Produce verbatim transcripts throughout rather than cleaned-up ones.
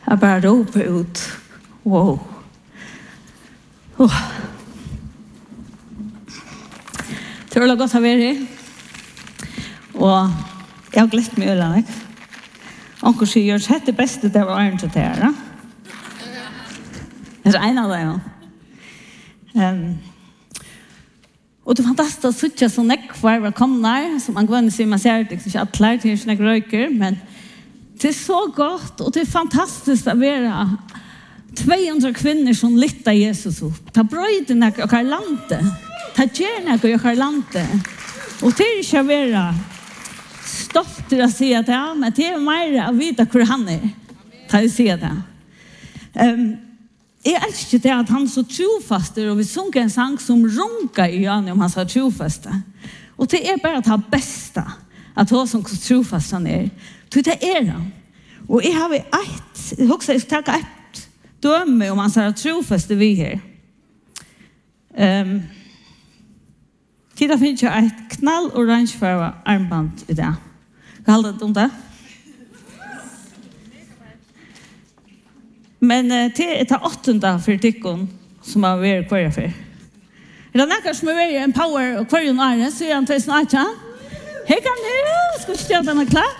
Jag bara ropar ut. Wow. Oh. Det var gott att vara i. Och jag har glett mig ölen. Onkel säger att det bästa det var inte det här. Det är en av dem. Um, och det är fantastiskt att sitta så nekvar var kommer som man går in i sig, man ser det inte att klart det är såna röker, men det är så gott och det är fantastiskt att vara tvåhundra kvinnor som lyfter Jesus upp. Ta bröden och och landet. Ta gärna och och landet. Och det är inte att vara stolt att säga det, men det är mer att veta hur han är. Ta och säga det. Um, jag älskar det att han är så trofast och vi sjunger en sång som runkar i honom om han är trofast. Och det är bara att ha bästa att ha som trofast han är. Det är det. Och jag har ett, jag också jag ska ta ett döme om han är trofast vi här. Um, Titta finns jag ett knall orange färg armband i det. Vad håller det om det? Men uh, det är det åttonde för tickon som har varit kvar för. Är det någon som har varit en power och kvar i nära så är han till snart. Hej kan du, ska vi ställa den här klar?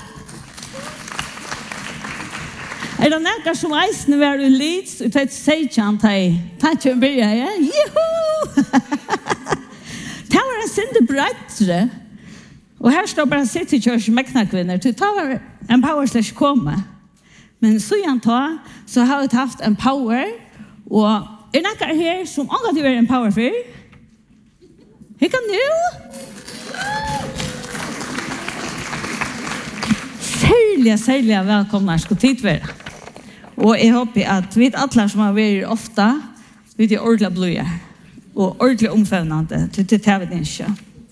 Er det någon som eisne var i Leeds og tatt seitjan til tatt og byrja, ja? Juhu! Det var en sinde brettre. Og her står bare City Church Meknakvinner. Det var en power slash komme. Men så igjen ta, så har vi haft en power. Og er noen her som angår til en power for? Hva nu? Særlig, særlig velkomna skal tid være. Og jeg håper at vi alle som har vært ofte, vi er ordentlig bløye og ordentlig omfavnende til det tar vi det ikke.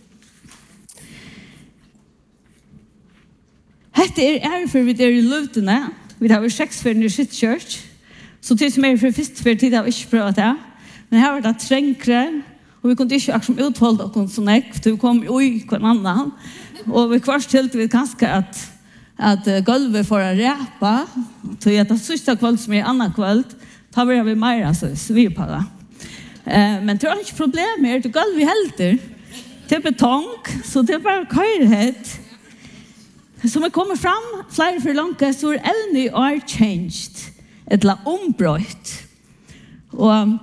Hette er ære for vi er i løvdene. Vi har vært seks for i sitt church. Så til som er for først for tid har vi ikke prøvd det. Men her var det trengere, og vi kunne ikke akkurat utholde oss sånn ekk, for vi kom i hver annen. Og vi kvarst til vi kanskje at at uh, gulvet får en räpa så att det sista kväll som är annan kväll tar vi vi mer alltså vi på det. Eh men det är inte problem med det gulvet helt. Det är betong så det är bara kärhet. Så man kommer fram flera för långt så är elni are changed. Ett la ombrott. Och um,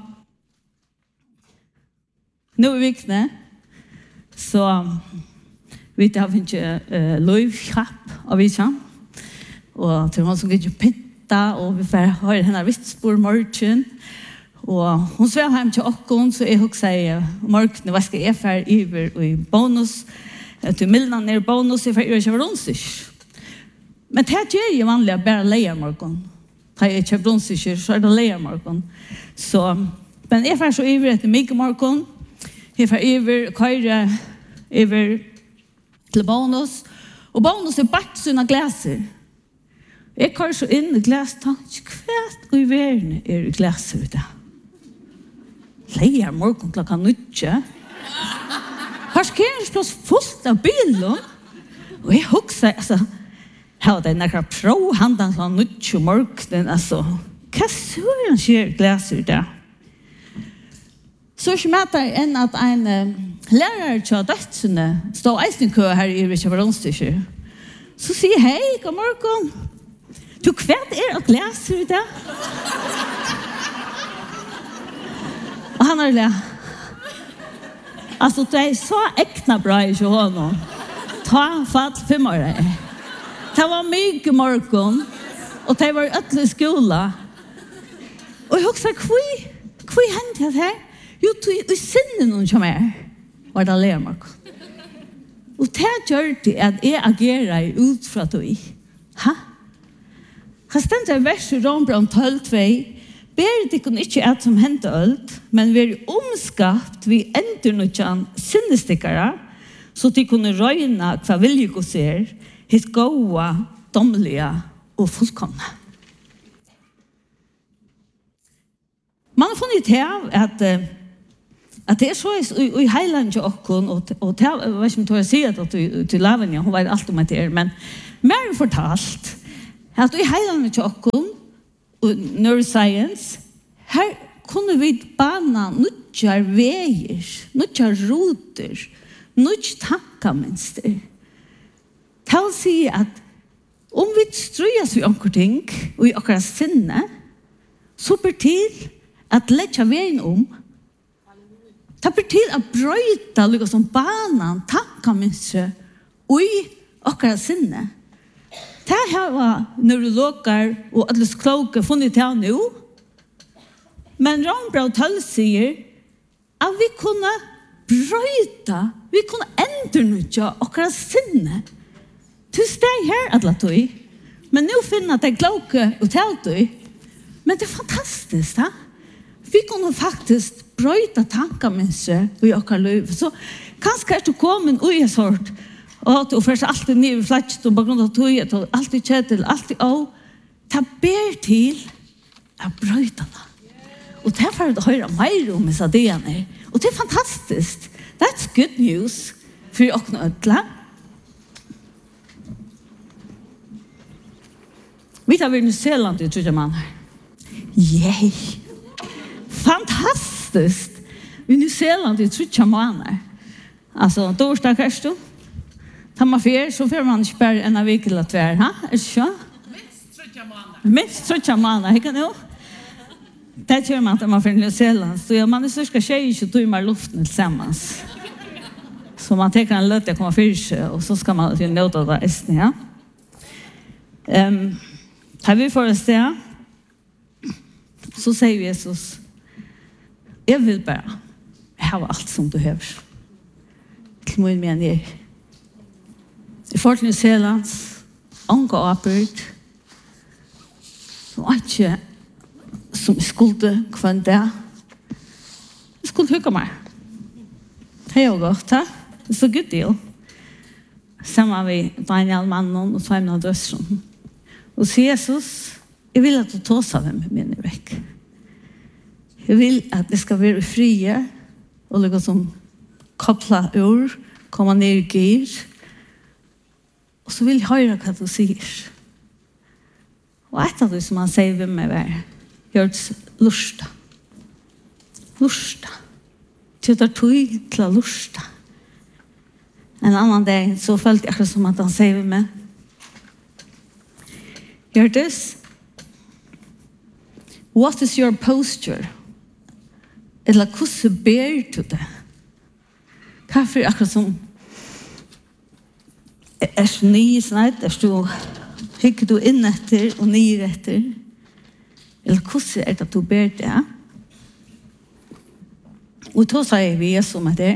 nu är vikne så um, vi har inte uh, lövkapp av Vichan. Och till hon som gick pitta och vi får ha henne vitspår morgon. Och hon svär hem till oss så jag också säger morgon vad ska jag för över i bonus till mildan ner bonus för jag kör bronsig. Men det är ju vanliga bara leja morgon. Ta jag kör bronsig så är det leja morgon. Så men jag får så över till mycket morgon. Jag får över köra över till bonus. Och bonus är bort sina glaser. Jag kör så in i glastank. Kvärt och i världen är det glaser ute. Lejer morgon klockan nutje. Parkeringsplats fullt av bilen. Och jag huxar, alltså, här var det några pro-handan som nutje morgonen, alltså. Kassuren sker glaser ute. Så smätar en att en lärare till dödsarna står eisningskö här i Rikshavronstikker. Så säger hej, god morgon. Du kvärt er och läser ut det. Och han har det. Alltså det är så äkta bra i honom. Ta fatt fem år. Det var mycket morgon. Och det var ötlig skola. Och jag också kvi, kvi hände det här. Jo, i sinnen noen som er, var det lermark. Og det gjør det at jeg agerer ut fra det. Ha? Jeg stender i vers i Rombrand tolv två. Ber det kun ikke at som hente ølt, men vi er omskapt vi ender noen sinnestikkere, så de kunne røyne hva vilje gå ser, hitt gåa, domlige og fullkomne. Man har funnet her at att det är så i Highland och och och vad som tar sig att till till Lavenia hon var allt om det men mer fortalt att i Highland och og neuroscience, her kunne vi bana nutjar veier, nutjar ruter, nutjar tankamønster. Det vil si at om vi strøyes vi omkring ting, og i akkurat sinne, så blir til at letja veien om. Det blir til at brøyta liksom banan, tankamønster, og i akkurat sinne. Det her var neurologer og alles kloke funnet til nå, men Rombrau tolv sier at vi kunne brøyta, vi kunne endernutja akkurat sinne. Til steg her, alle tog. Men nå finner det kloke og til tog. Men det er fantastisk, da. Vi kunne faktisk brøyta tankamønster i akkurat liv. Så kanskje er du kommet ui en sort, og du først alltid nye flatset, og på grunn av tog, og alltid kjøttel, alltid av, ta ber til å brøyta det. Og det er for å høre mer om disse digene. Og det er fantastisk. That's good news for å åkne ødla. Vi tar vid New Zealand i tredje mann her. Yay! Fantastisk! I New Zealand i tredje mann her. Altså, torsdag først du. Tar man fer, så får man ikke bare en av vik eller tvær, ha? Er det ikke? Minst tredje mann. Minst tredje mann, ikke nå? Det gjør man at man får New Zealand. Så ja, man er cirka tjej och timmar luften tillsammans. Så man tänker en löt att komma fyra och så ska man ju nöta det ästning, ja. Um, har vi för oss det, så säger Jesus, jag vill bara ha allt som du behöver. Till min mening. I Fort New Zealand, unga apert, som inte som skulle kvann det. Jeg skulle hygge meg. Det er jo godt, da. Det er så good deal. Sammen med Daniel mannen og tveimen av døsren. Og så Jesus, jeg vil at du tåser dem med vekk. Jeg vil at det skal være frie, og det går som koppla ur, komme ned i gir. Og så vil jeg høre hva du sier. Og et av det som han sier ved meg var, gjørs lusta. Lusta. Til det tog til å lusta. En annan dag så følte jeg akkurat som at han sier ved meg, Hjördis, what is your posture? Eller hvordan ber du det? Hvorfor er akkurat som er du ny snart? Er du, hikker du inn etter og ny etter? Eller hvordan er det at du ber det? Og då sier vi Jesus med det.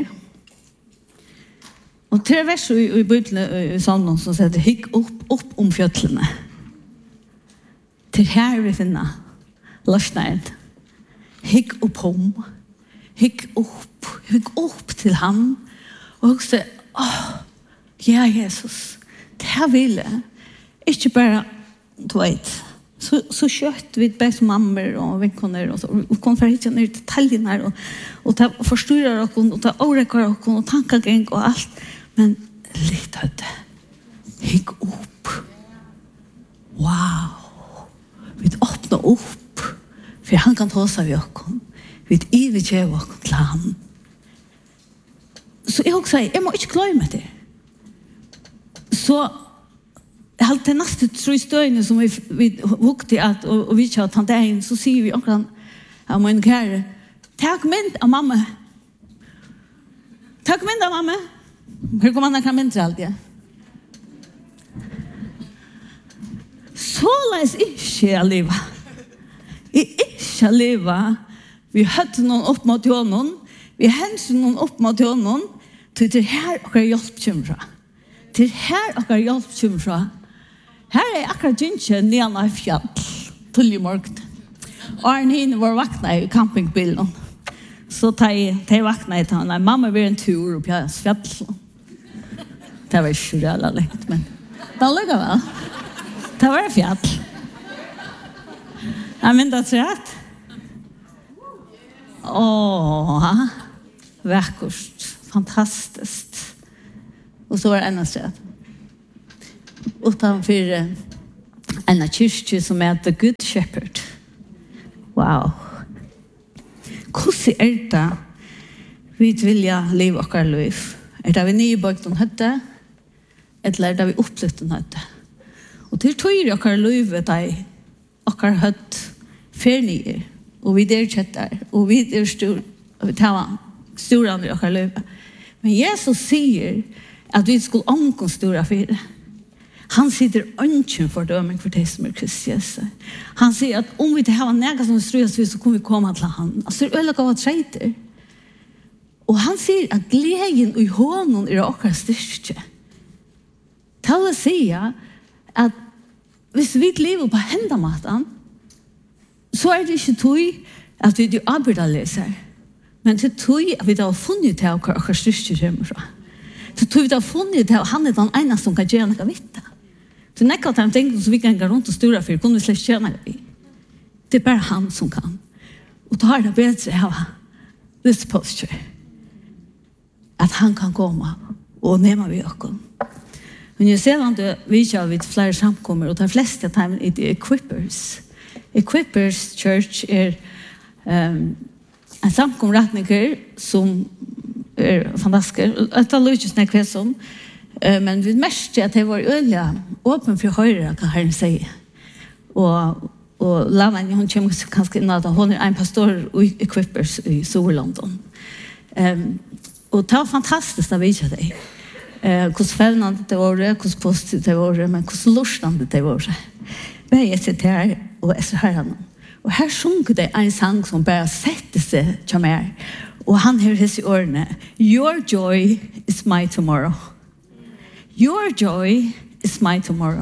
Og tre vers i, i Bibelen i Salmon som sier, hikk opp, opp om fjøtlene. Til her vi finner løsningen. Hikk opp om. Hikk opp. Hikk opp til ham. Og så, åh, ja, Jesus, det her vil jeg. Ikke bare, du vet, så, så kjøtt vi bare som mammer og vinkoner, og så og kom for ikke ned detaljene, og, og ta forstyrrer dere, og ta overrekker dere, og tankegeng og alt. Men litt av det. Hikk opp. Wow. Vi åpner opp, for han kan ta seg ved dere. Vi iverkjører dere til ham. Så jeg også sier, jeg må ikke glemme det. Så jeg har til neste tre støyene som vi, vi vokte at, og, og vi ikke har tatt deg, så sier vi akkurat, ja, min kære, takk mynd av mamma. Takk mynd av mamma. Her kommer han kan myntre alt, ja. Så leis ikke jeg leva. Jeg ikke leva. Vi høtte noen opp mot hånden. Vi henste noen opp mot hånden. Til det her akkurat hjelp kommer fra. Til her akkurat hjelp kommer fra. Her er akkurat ikke nede i fjall. Tull i morgen. Og han hinner var vakna i campingbilen. Så de vakna i tannet. Mamma var en tur opp i fjall. Det var ikke reala lengt, men det lukket vel. Det var en fjall. Jeg minnet at rett. Åh, vekkert. Fantastisk. Og så var det enda rett. Utenfor en av kyrkje som heter Good Shepherd. Wow. Hvordan er det vi vilja leva okkar liv? Er det vi nybøkt om høtte? Eller er det vi opplevd om høtte? Og til tøyre okkar liv er det okkar høtt fernyer, og vi der kjettar, og vi der stor, og vi tar storan i okkar liv. Men Jesus sier at vi skulle omkom stora fire. Han sitter ønsken for døming for det som er Kristus. Han sier at om vi ikke har nega som strøs vi, så kommer vi komme til han. Altså, det er øyelig av treiter. Og han sier at gleden i hånden er okkar styrke. Til å si at hvis vi lever på hendamaten, så er det ikke tog at vi er arbeidaleser, men til tog at vi har funnet til okkar okkar styrke kommer fra. Til tog vi har funnet til at han er den ene som kan gjøre noe vitt. Så nekka av de tingene som vi kan gå rundt og stora for, kunne vi slett tjene det. Det er bare han som kan. Og da er det bedre å ha this posture. At han kan komme og nema vi okken. Men jeg ser at vi ikke har vidt flere samkommer, og de fleste av dem er det Equippers. Equippers Church er um, en samkomretninger som er fantastisk. Det er ikke snakke som. Uh, men vi mest at det var øyelig åpen for å høre hva Herren sier. Og, og Lavan, hun kommer kanskje inn at hun er en pastor i Equippers i Sør-London. Um, og det var fantastisk å vise det. Uh, hvordan fellende det var, hvordan positivt det var, men hvordan lustende det var. Men jeg sitter her og jeg ser herren. Og her sjunger det en sang som bare setter seg til meg. Og han hører disse årene. Your joy is my tomorrow. Your joy is my tomorrow.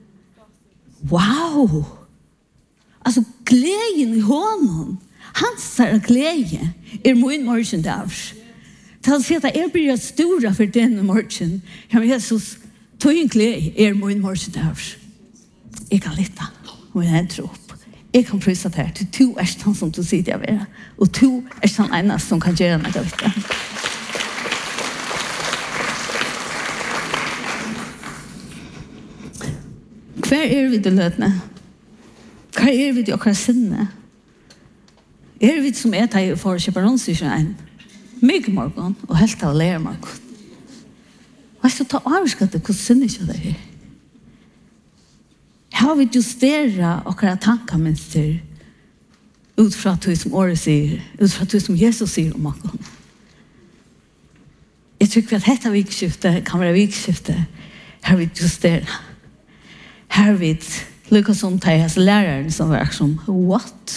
Wow! Altså, gleden i hånden, hans er glede, er min morgen der. Til å si at jeg blir stora for denne morgen, ja, men Jesus, tog en glede er min morgen der. Jeg kan lytte, og jeg tror opp. Jeg kan prøve det her, til to er sånn som du sier det er, og to er sånn eneste som kan gjøre noe vitt. Hver er vi det lødende? Hva er vi det okkar sinne? Er vi det som er det for å kjøpe rånsikker en? Mygg morgen og helt av lære morgen. Hva er det å ta avskatt det? Hvordan sinne ikke det er? Har vi justeret okkar tankamønster ut fra det som året sier, ut fra det som Jesus sier om morgen? Jeg tror at dette vikskiftet kan være vikskiftet. Har vi justeret? Her vid lukka som tejas læreren som var som, what?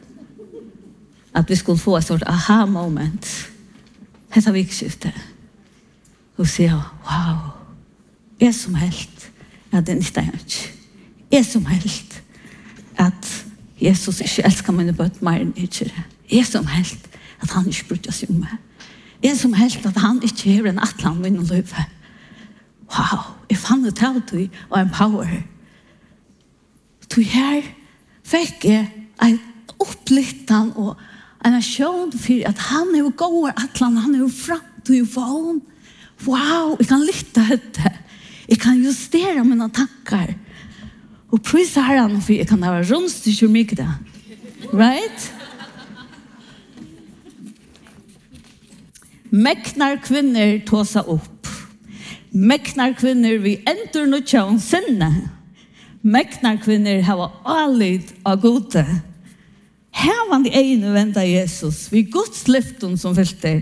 At vi skulle få et sort aha-moment. Hetta vikskiftet. Og sier, wow, jeg som helt, ja, det nytter jeg ikke. Jeg som helt, at Jesus ikke elsker mine bøtt mer enn ikke. Jeg som helt, at han ikke brukte seg om meg. Jeg som helt, at han ikke har en atlan min liv. Wow, jeg fann det til og en power. Så her fikk jeg en opplittan og en asjon for at han er jo gåer atlan, han er jo fram til vågen. Wow, jeg kan lytte etter. Jeg kan justere mine tankar. Og prøve herren for jeg kan ha rundt til så mye det. Right? Meknar kvinner tåsa opp. Meknar kvinner vi enter noe om sinne. Meknar kvinner hava allit av gode. Hevan de ene venda Jesus, vi Guds lyften som filter.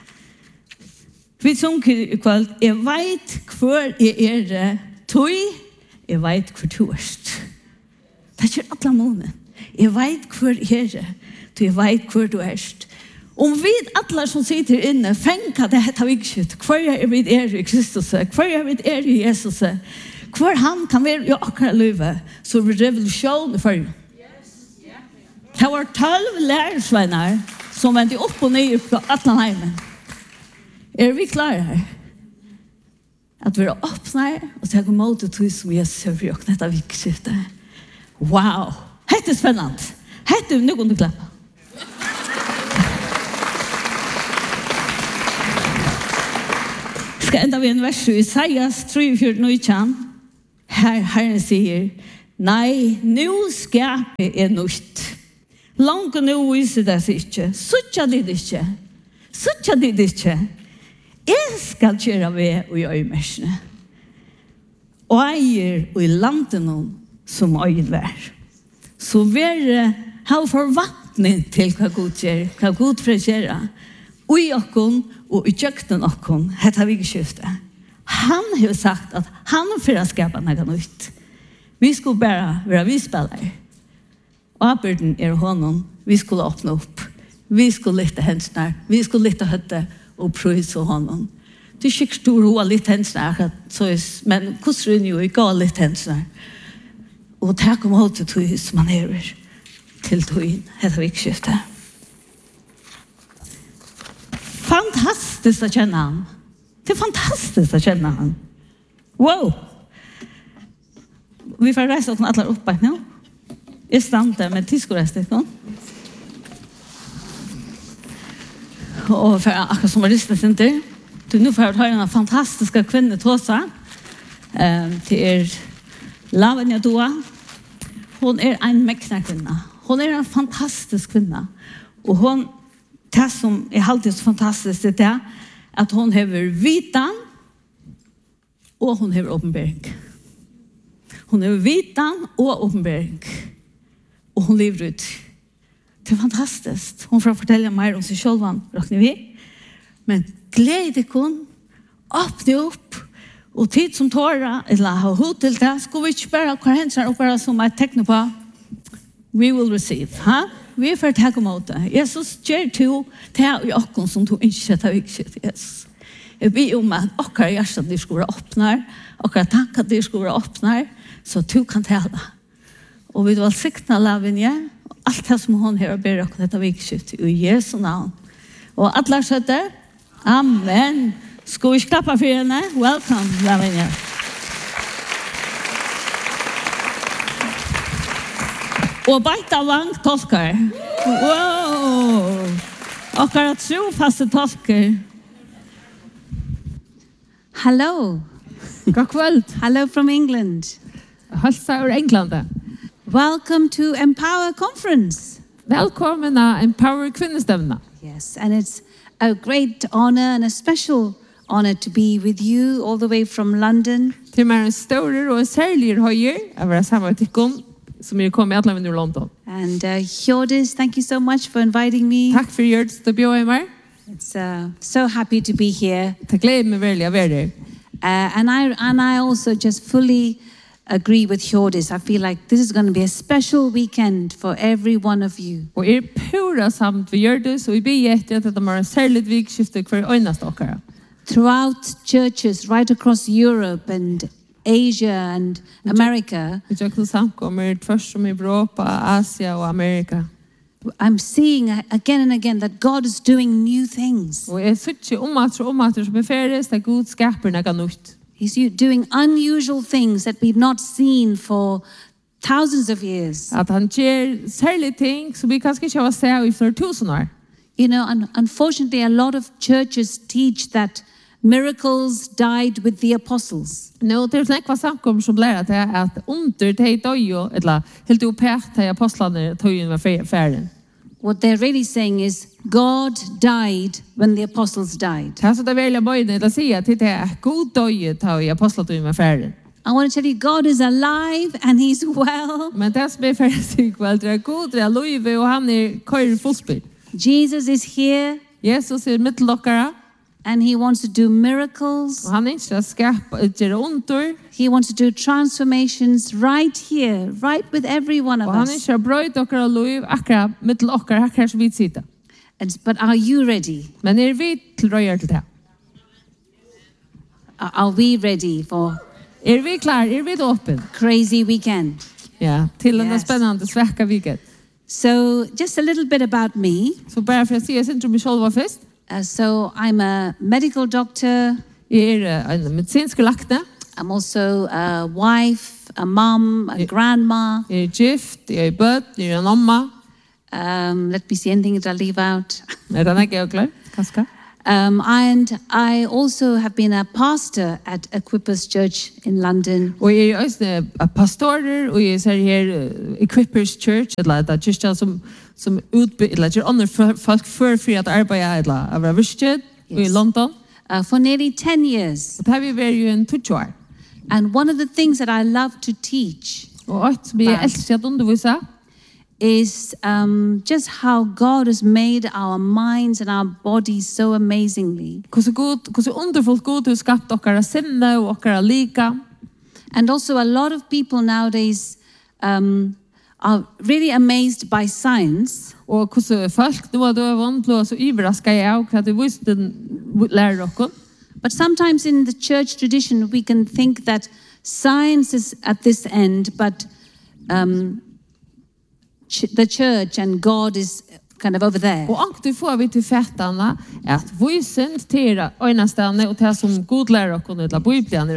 Vi sunker i kveld, jeg veit hvor jeg er det, tog, jeg veit hvor du erst. Det er ikke alle måneder. Jeg veit hvor jeg er det, tog, jeg veit hvor du erst. Om vi alle som sitter inne, fenka det hette vikskjøtt, hvor er vi er i Kristus, hvor er vi er i Jesus, hvor han kan være i akkurat livet, så er vi revolusjon i forrige. Det var tolv lærersvenner som vendte opp og ned på Atlanheimen. Er vi klare her? At vi er åpne og tenker mot det tog som Jesus har gjort dette vikskiftet. Wow! Hette er spennende. Hette er noen du klapper. Skal enda vi en vers i Isaias tre fjorten. Her Herren sier, nei, nå skaper jeg nytt. Langt nu viser det seg ikke. Suttja det ikke. Suttja det ikke. Jeg skal gjøre ved og gjøre menneskene. Og eier og i landet noen som øyel vær. Så være ha forvantning til hva Gud gjør, hva Gud frigjerer. Og i okken og i kjøkken okken, hette vi skiftet. Han har sagt at han får skapa noe nytt. Vi skulle bare være visspillere. Avbyrden er honom. Vi skulle åpne opp. Vi skulle lytte hensene. Vi skulle lytte høtte og prøve honom. Det er ikke stor hoa litt hensene, men hvordan er jo ikke litt hensene. Og takk om alt til tog som man hever til togjen. Hette vi skiftet. Fantastiskt att känna han. Det är fantastiskt att känna han. Wow! Vi får resa oss alla upp nu. Jag stannar med tidskorestet. Och för akkurat som har lyssnat inte. Du nu får jag höra en fantastiska kvinna Tosa. Det är Lavanya Dua. Hon är en mäktig kvinna. Hon är en fantastisk kvinna. Och hon det som är alltid så fantastiskt är det att hon har vitan och hon har uppenbarelse. Hon har vitan och uppenbarelse. Och hon lever ut. Det är fantastiskt. Hon får fortälja mer om sig själv, räknar vi. Men glädje kun, öppna upp och tid som tåra eller ha hot till det. Ska vi inte bara kvar hänsar och bara som ett tecken på we will receive, ha? Huh? Vi får ta emot det. Jesus ger to ta i okken som du ikke tar viktig. Yes. Jeg ber om at okker hjertet de skulle åpne, okker tanker de skulle åpne, så du kan tale. Og vi vil sikne Lavinje, og alt det som hun har ber okker tar viktig i Jesu navn. Og alle skjøtter, amen. Skal vi klappe for henne? Welcome, Lavinje. Og beita vang tolkar. Wow! Okkara trofaste tolkar. Hello. God kväll. Hello from England. Hälsa ur England. Welcome to Empower Conference. Välkommen till Empower kvinnostämma. Yes, and it's a great honor and a special honor to be with you all the way from London. Det är en stor och särskild höjer att vara samman med tikkon som är kommit alla ur London. And uh, Hjordis, thank you so much for inviting me. Tack för Hjordis att bjöd mig. It's uh, so happy to be here. Tack glädje mig verkligen att vara där. Uh, and I and I also just fully agree with Hjordis. I feel like this is going to be a special weekend for every one of you. Och är pura samt vi gör det så vi ber jätte att det är ett särskilt vikskifte för öjnast åkare. Throughout churches right across Europe and Asia and America. Vi tycker samkommer tvärs om Europa, Asia och Amerika. I'm seeing again and again that God is doing new things. Och jag ser om att om att det befärs att Gud skapar något nytt. He's doing unusual things that we've not seen for thousands of years. Att han gör särskilda ting som vi kanske inte har sett i flera tusen år. You know, un- unfortunately, a lot of churches teach that miracles died with the apostles. Nu det är snäcka samkom som lär att att under det döjo eller helt uppärt till apostlarna tog in med färden. What they're really saying is God died when the apostles died. Det så det väl böjden att säga till det god döjo tog apostlarna tog med färden. I want to tell you, God is alive and he's well. Men det som är färdigt väl det är god det är liv och han är kör fullspel. Jesus is here. Jesus är mittellockare. And he wants to do miracles. Och han inte skapa göra under. He wants to do transformations right here, right with every one of Och han us. inte bröt och liv akkurat mittellockare akkurat som vi sitter. And, but are you ready? Men är vi till röjer till det? Are, are we ready for Är vi klar? Är vi öppen? crazy weekend? Ja, till en Yes. spännande svecka weekend. So just a little bit about me. Så bara för att säga sin mig själv först. Uh, so I'm a medical doctor. Jag är en medicinsk läkare. I'm also a wife, a mom, a grandma. Jag är gift, jag är böt, jag är en mamma. Um, let me see anything that I leave out. Är det inte jag klar? Kaska? Um, and I also have been a pastor at Equippers Church in London. Og jeg er også pastorer, og jeg ser her uh, Equippers Church, eller det er kyrkja som, som utbyggd, eller gjør andre folk før for at arbeide, eller av Ravished i London. Uh, for nearly ten years. Og det har vi vært jo en tutsi år. And one of the things that I love to teach Og alt som jeg elsker at undervisa, is um, just how God has made our minds and our bodies so amazingly. hvordan god, hvordan underfullt god du har skapt okkara sinne og okkara lika. And also a lot of people nowadays um, are really amazed by science. Og hvordan folk nå er døven blir så ivraska jeg av hva det visste lærer okkon. But sometimes in the church tradition we can think that science is at this end, but um, ch the church and God is kind of over there. Og ankt du får vi til fættana at vysen til øynastane og til som god lærer okkon eller bibelen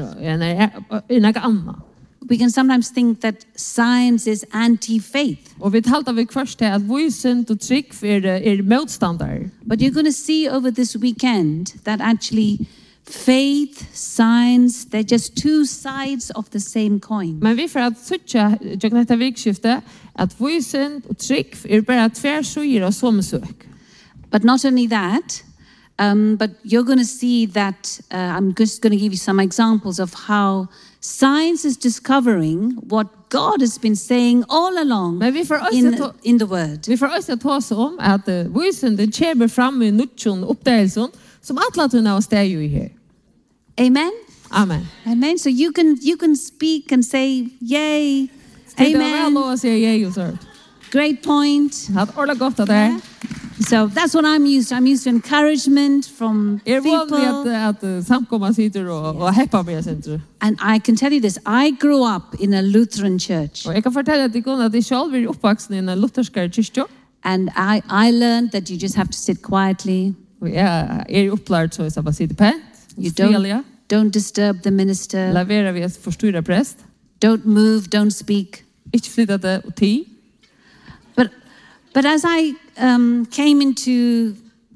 er noe annet. We can sometimes think that science is anti-faith. Og vi talte vi først til at vysen og trygg er, er motstandere. But you're going to see over this weekend that actually faith, science, they're just two sides of the same coin. Men vi får at suttja jøkken dette vikskiftet at vysen og trygg er bare tver suger og som søk. But not only that, um, but you're going to see that uh, I'm just going to give you some examples of how science is discovering what God has been saying all along Men vi får også in, ta- in the Word. Vi får også ta oss om at uh, vysen det kommer fram i nuttjon oppdagelsen som atlatun av steg jo i her. Amen? Amen. Amen. So you can you can speak and say, yay, Det er vel amen, lov å si jeg og så. great point. Det er ordentlig godt at det er. So that's what I'm used to. I'm used to encouragement from Er vanlig at, people. at uh, samkomma sitter og, og heppa med senter. And I can tell you this, I grew up in a Lutheran church. Og jeg kan fortelle at jeg kunne at jeg selv er oppvaksen i en lutherskare kyrkja. And I, I learned that you just have to sit quietly. Og jeg er opplært så jeg skal bare sitte pent. You Frivillige. don't, don't disturb the minister. Lavera vi et forstyrra prest. Don't move, don't speak. Ikke flytta det og tid. But, but as I um, came into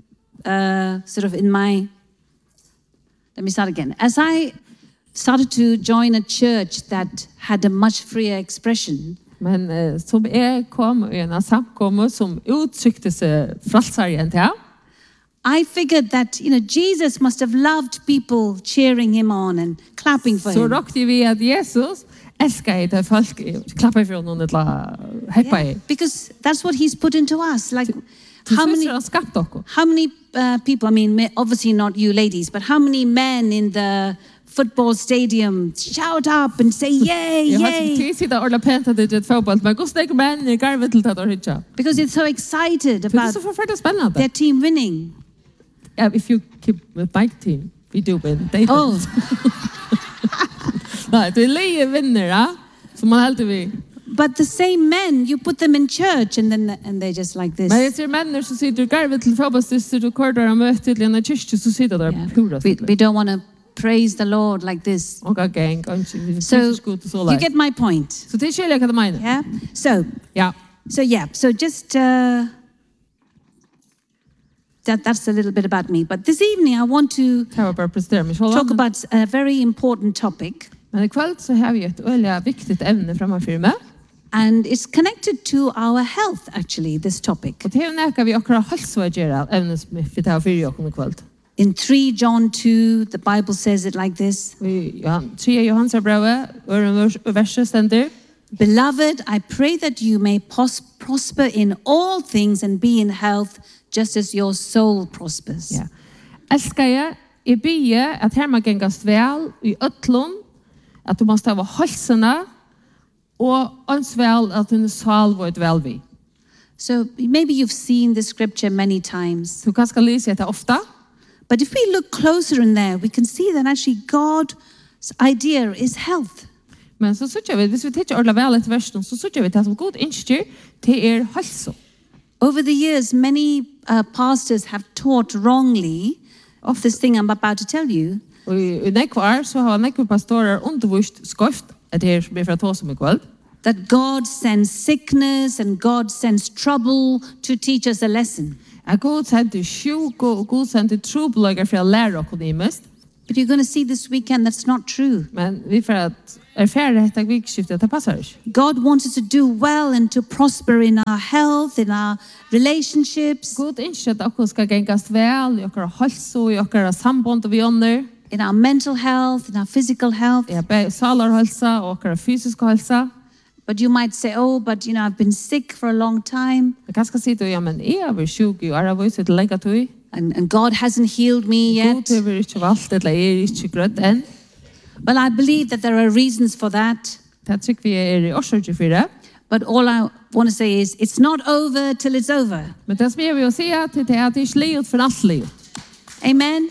uh, sort of in my, let me start again. As I started to join a church that had a much freer expression, Men uh, som jeg kom i en samkomma som uttrykte seg fralsarien til ham, I figured that, you know, Jesus must have loved people cheering him on and clapping for så him. råkte vi at Jesus elskar jeg til folk klappa for noen eller heppa i. Because that's what he's put into us. Like, Til how synes many, er han skapt dere. how many uh, people, I mean, ma- obviously not you ladies, but how many men in the football stadium shout up and say, yay, Jeg har ikke yay, tid siden orla pent at det er et fotball, men hvordan er menn i garvet til at det ikke? because they're so excited Det er about så forferdelig spennende. their team winning. Yeah, if you keep with my team, we do win. They Oh, win. Nei, det er leie vinner, ja? Som man heldur vi. but the same men, you put them in church and then and they're just like this. Men jeg ser menner som sitter i garvet til fotballstyster og korder og møter til en kyrkje, så sitter der Yeah. pura We, we don't want to praise the Lord like this. og gang, gang, So så god og så you lei. get my point. Så det er skjellig hva det mener. Yeah. So Ja. so yeah. So just uh, that that's a little bit about me. But this evening I want to Det var bare prestere meg selv. talk about a very important topic, Men i kveld så har vi et øyelig viktigt evne framfor meg. and it's connected to our health. Actually, this topic. Og det er jo nekka vi akkurat halsa å gjøre evne som vi tar fyrir okken i kveld. In three John two, the Bible says it like this: Og i Johan- tredje Johansa brevet, øren verset stender. Beloved, I pray that you may pos- prosper in all things and be in health, just as your soul prospers. Ja. Elskar jeg, jeg bygge at her må gengast vel i øtlun, at du måste ha halsene, og ans vel at din sal var et vel vi. So maybe you've seen this scripture many times, Du kan skal lese etter ofta, but if we look closer in there, we can see that actually God's idea is health. men så sutja vi, hvis vi tenker ordla vel etter versen, så sutja vi til som god innstyr til er halso. Over the years, many uh, pastors have taught wrongly of this thing I'm about to tell you. Og i, i nekvar så har nekvar pastorer undervist skoft, at det er som er fra tås om i kveld. that God sends sickness and God sends trouble to teach us a lesson. Jeg god sendte sjuk og god sendte trobelager for å lære oss det mest. But you're going to see this weekend that's not true. Men vi får at erfære dette vikskiftet, det passer ikke. God wants us to do well and to prosper in our health, in our relationships, God ønsker at dere skal gengast vel, i dere helse og i dere samband vi ånder, in our mental health, in our physical health. i be- salarhelse og dere fysiske helse. But you might say, oh, but you know, I've been sick for a long time Jeg kan skal si til, ja, men jeg har vært sjuk i året, jeg har lenge til. and, and God hasn't healed me God yet. har vært ikke valgt, eller jeg er ikke grøtt enn. Well, I believe that there are reasons for that. Det tror vi er i årsøkje for det. But all I want to say is it's not over till it's over. Men det som jeg vil si er til det er at det ikke livet for alt livet. Amen.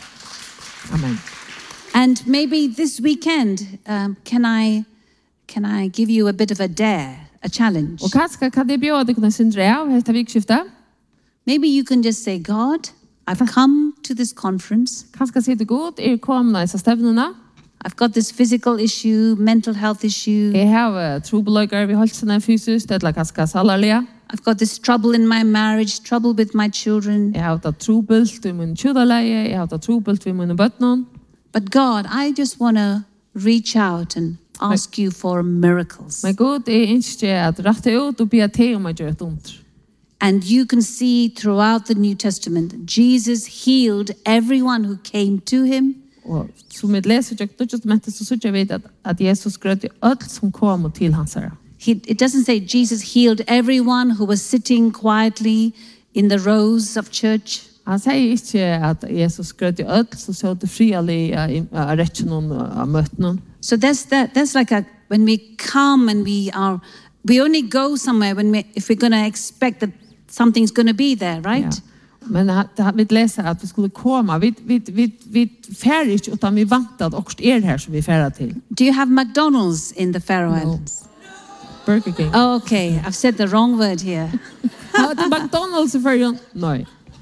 Amen. And maybe this weekend, um, can I can I give you a bit of a dare, a challenge? Og kanskje kan det bjøre deg kunne syndre av dette vikskiftet? Maybe you can just say, God, I've come to this conference. Kanskje si til God, er kommet i stevnene. I've got this physical issue, mental health issue. Jeg har trobelager, vi holdt seg fysisk, eller kanskje salarlige. I've got this trouble in my marriage, trouble with my children. Jeg har det trobelt i min kjødaleie, jeg har det trobelt i mine bøttene. But God, I just want to reach out and ask you for miracles. Men God, jeg ønsker at rette ut og be til om å gjøre et under. And you can see throughout the New Testament, Jesus healed everyone who came to him. Og som vi leser i Nye Testamentet, så synes jeg vet at, at Jesus grøt i alt som kom til hans herre. He, it doesn't say Jesus healed everyone who was sitting quietly in the rows of church. Han sier ikke at Jesus grøt i alt, så så det frialig av rettjen av møtene. So there's that. There's like a when we come and we are we only go somewhere when we if we're going to expect that something's going to be there, right? Ja. Men ha- vi leser at vi skulle komme. Vi, vi, vi, vi færre ikke, utan vi vant at okst er her som vi færre til. Do you have McDonald's in the Faroe Islands? Burger King. Oh, okay, I've said the wrong word here. Har du McDonald's i førjen? Nei.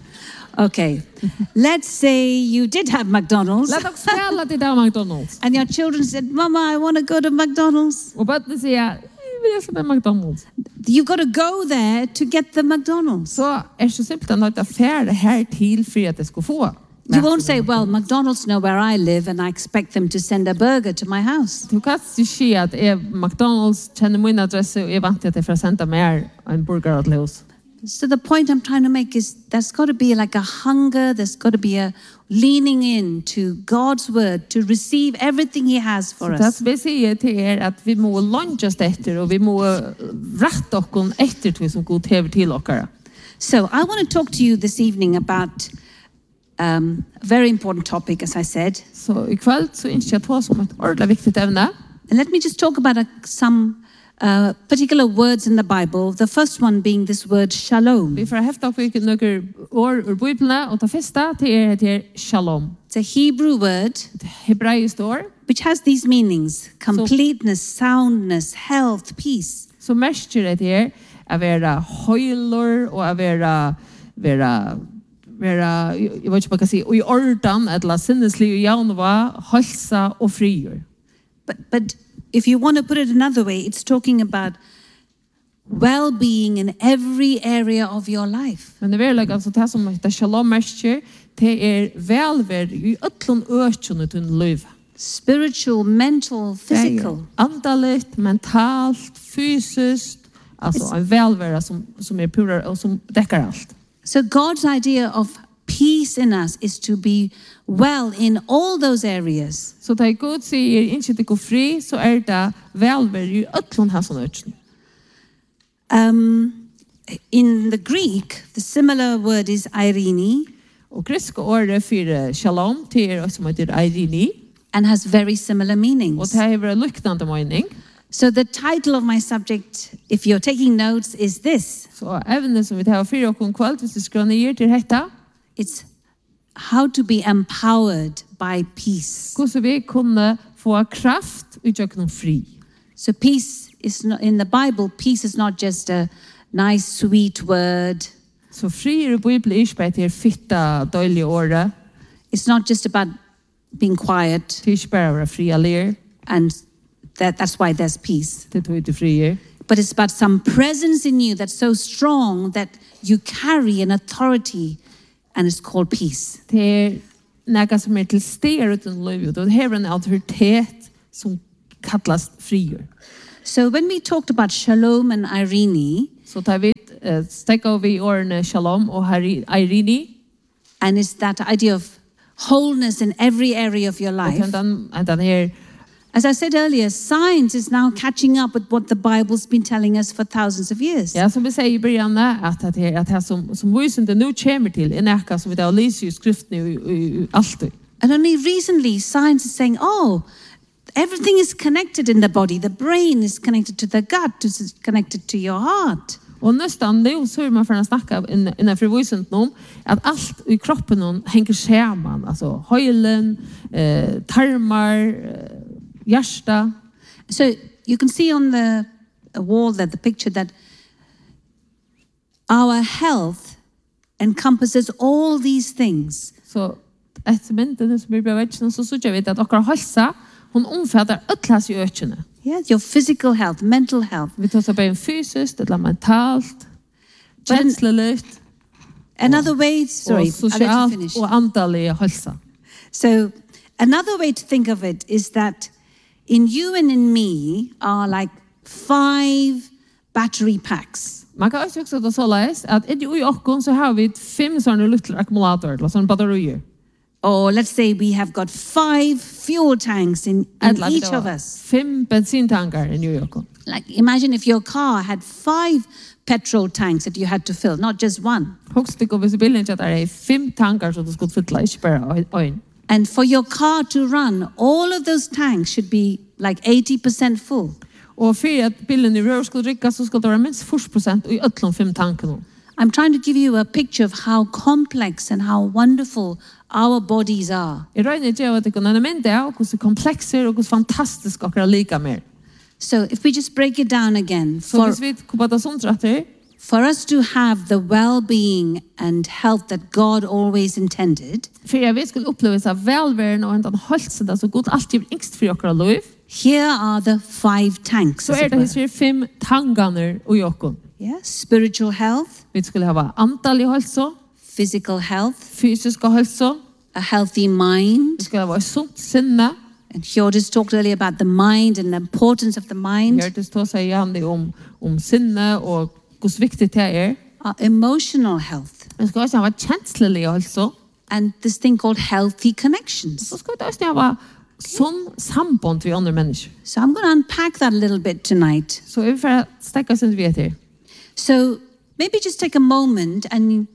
Okay, let's say you did have McDonald's, La dere spille til det McDonald's. and your children said, "Mama, I want to go to McDonald's." Og bøttene sier, jeg vil ikke med McDonald's. You've got to go there to get the McDonald's. Så er det så simpelt at nødt til færre her til for at jeg skal få. You won't say, "Well, McDonald's know where I live, and I expect them to send a burger to my house." Du kan ikke si at jeg, McDonald's kjenner min adresse, og jeg vant til at jeg får sende mer en burger til oss. So the point I'm trying to make is there's got to be like a hunger, there's got to be a leaning in to God's word to receive everything he has for Det us. som jeg sier til er at vi må lunges etter, og vi må rette oss etter det som God hever til dere. So I want to talk to you this evening about um, a very important topic, as I said. Så i kveld så ønsker jeg ta som et ordentlig viktig evne. And let me just talk about a, some uh, particular words in the Bible. The first one being this word shalom. Vi får hefte opp ikke noen ord ur Bibelen, og det første til er til shalom. It's a Hebrew word Det hebraisk ord, which has these meanings: completeness, soundness, health, peace. så merker det til å være høyler og å være, være, være, jeg vet ikke hva jeg kan si, og i orden, eller sinneslig og jaunva, helse og frier. But, but if you want to put it another way, it's talking about well-being in every area of your life. Men det er virkelig, altså det som heter shalom merker, det er velverd i øtlån økjene til liv. Spiritual, mental, physical. Andaligt, mentalt, fysiskt, alltså en välvärda som, som är pura och som täcker allt. So God's idea of peace in us is to be well in all those areas. Så det God säger inte att gå fri, så är det välvärd i ötlån här som ökjene. Um, in the Greek, the similar word is irene Och griska ordet för shalom till er som heter Irini. and has very similar Och meanings. det här är en liknande mening. So the title of my subject, if you're taking notes, is this. Så även som vi tar fyra och en kväll, hvis du skriver ner till detta, It's how to be empowered by peace. hur så vi kunna få kraft utgöra fri. So peace is not, in the Bible, peace is not just a nice, sweet word. Så fri i Bibeln är inte bara till fitta, dåliga året. It's not just about being quiet Det är inte bara att vara fri eller. and that, that's why there's peace. Det tog det frier. But it's about some presence in you that's so strong that you carry an authority, and it's called peace. Det är något som är till steg utan livet. Och det här är en auktoritet som kallas frier. So when we talked about Shalom and Irene, Så tar vi uh, stäcka vi årene Shalom och Irene. and it's that idea of wholeness in every area of your Och life. den, den här, As I said earlier, science is now catching up with what the Bible's been telling us for thousands of years. ja, som vi säger i början, att att det, att det som, som visande nu kommer till är något som vi har läst i skriften alltid. And only recently, science is saying, oh, everything is connected in the body. The brain is connected to the gut, is connected to your heart. Och nästan nu så är man för att snacka innanför visant om att allt i kroppen hänger samman. Alltså höjlen, eh, tarmar, eh, hjärta. So you can see on the wall there, the picture that our health encompasses all these things. Så ett minne som blir bevägen så så jag vet att akkurat hälsa hon omfattar ötlas i ökene. Yeah, your physical health, mental health. Vi tar så på fysiskt eller mentalt, känsloligt, Another way, sorry, och I'll let you socialt finish. och andlig hälsa. So another way to think of it is that in you and in me are like five battery packs. Man kan också också så läs att i okon så har vi fem sådana little ackumulatorer, eller sådana batterier. Or let's say we have got five fuel tanks in, in Eller each vi of har us. fem bensintankar i New York. Like imagine if your car had five petrol tanks that you had to fill, not just one. Högst det går visibility att det är fem tankar så du ska fylla inte bara en. And for your car to run, all of those tanks should be like eighty percent full. Och för att bilen i rör ska dricka så ska det vara minst fyrtio procent i alla fem tankarna. I'm trying to give you a picture of how complex and how wonderful our bodies are. Jag rör inte att det kan element är och hur komplexer och hur fantastiskt och är lika mer. So if we just break it down again, Så for, hvis vi kommer att sånträtter, for us to have the well-being and health that God always intended, för jag vet skulle uppleva så välvärden och en hälsa där så gott alltid yngst för våra liv. here are the five tanks. Så as är it det were. här fem tankarna och jokon. Yeah, spiritual health, Vi skulle ha andlig hälsa, physical health, fysisk hälsa, a healthy mind. vi skulle ha sunt sinne. And Hjordis talked earlier about the mind and the importance of the mind. Hördes då säga igen om om sinne och hur viktigt det är. Our emotional health, Vi ska också ha känslig hälsa. and this thing called healthy connections. Så ska det också ha sån samband med andra människor. So I'm going to unpack that a little bit tonight. Så vi får stäcka oss inte vet här. So maybe just take a moment and